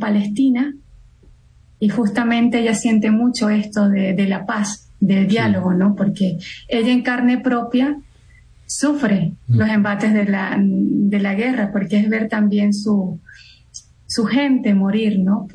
Palestina, y justamente ella siente mucho esto de la paz, del diálogo, ¿no? Porque ella en carne propia sufre los embates de la guerra, porque es ver también su gente morir, ¿no?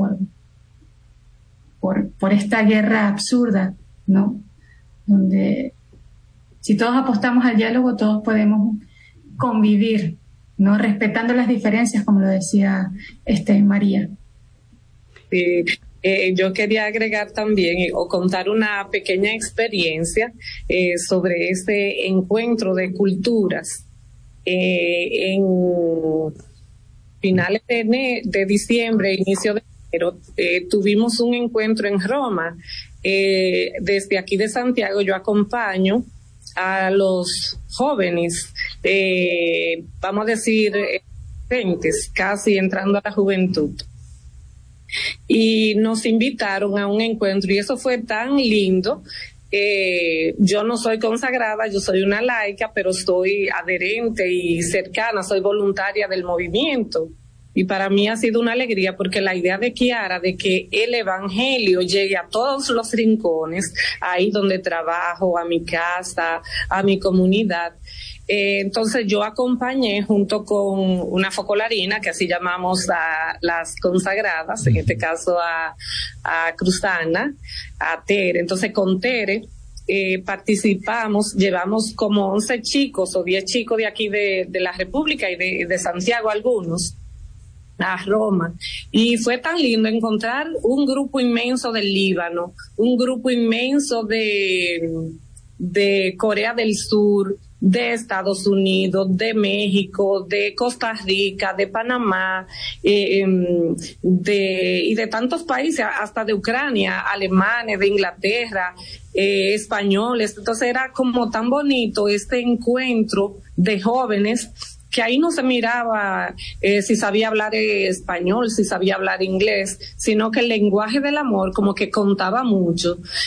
Por esta guerra absurda, ¿no? Donde si todos apostamos al diálogo, todos podemos convivir, ¿no? Respetando las diferencias, como lo decía María. Sí. Yo quería agregar también o contar una pequeña experiencia sobre este encuentro de culturas. En finales de diciembre, inicio de enero, tuvimos un encuentro en Roma. Desde aquí de Santiago yo acompaño a los jóvenes, vamos a decir, casi entrando a la juventud. Y nos invitaron a un encuentro y eso fue tan lindo. Yo no soy consagrada, yo soy una laica, pero soy adherente y cercana, soy voluntaria del movimiento. Y para mí ha sido una alegría porque la idea de Kiara de que el evangelio llegue a todos los rincones, ahí donde trabajo, a mi casa, a mi comunidad. Entonces yo acompañé junto con una focolarina, que así llamamos a las consagradas, en este caso a Cruzana, a Tere. Entonces con Tere participamos, llevamos como 11 chicos o 10 chicos de aquí de la República y de Santiago algunos, a Roma, y fue tan lindo encontrar un grupo inmenso del Líbano, un grupo inmenso de Corea del Sur, de Estados Unidos, de México, de Costa Rica, de Panamá, y de tantos países, hasta de Ucrania, alemanes, de Inglaterra, españoles. Entonces era como tan bonito este encuentro de jóvenes que ahí no se miraba si sabía hablar español, si sabía hablar inglés, sino que el lenguaje del amor como que contaba mucho.